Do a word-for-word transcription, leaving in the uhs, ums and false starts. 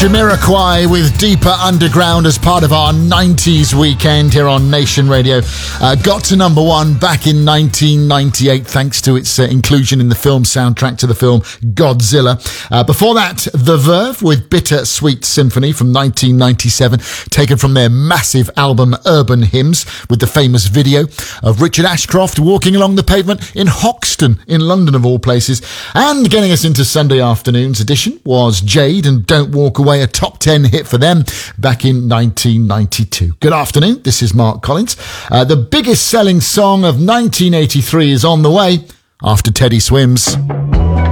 Jamiroquai with Deeper Underground as part of our nineties weekend here on Nation Radio. Uh, got to number one back in nineteen ninety-eight thanks to its uh, inclusion in the film soundtrack to the film Godzilla. Uh, before that, The Verve with Bitter Sweet Symphony from nineteen ninety-seven, taken from their massive album Urban Hymns, with the famous video of Richard Ashcroft walking along the pavement in Hoxton in London of all places. And getting us into Sunday afternoon's edition was Jade and Don't Walk Away, a top ten hit for them back in nineteen ninety-two. Good afternoon, this is Mark Collins. Uh, the biggest selling song of nineteen eighty-three is on the way after Teddy Swims.